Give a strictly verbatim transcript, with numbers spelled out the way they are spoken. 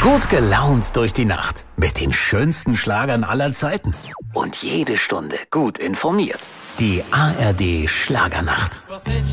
Gut gelaunt durch die Nacht mit den schönsten Schlagern aller Zeiten. Und jede Stunde gut informiert. Die A R D Schlagernacht.